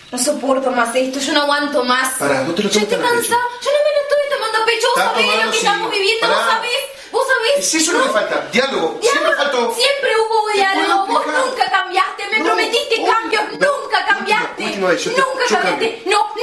No soporto más esto, yo no aguanto más. Pará, no te lo Yo tomes estoy tan a pecho. cansada, yo no me lo estoy tomando a pecho. Vos Está sabés tomado, lo que sí. estamos viviendo, Pará. vos sabés. Si eso es lo que falta, diálogo. Siempre faltó. Siempre hubo Te diálogo, puedo vos explicar. nunca cambiaste, me No, prometiste obvio. cambios, No. nunca cambiaste. Última vez, yo Nunca cambio. cambiaste. No,